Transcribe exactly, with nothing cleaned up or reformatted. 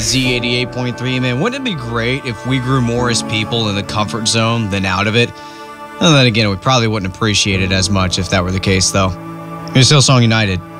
Z eighty-eight point three, man. Wouldn't it be great if we grew more as people in the comfort zone than out of it? And then again, we probably wouldn't appreciate it as much if that were the case, though. Here's Hillsong United.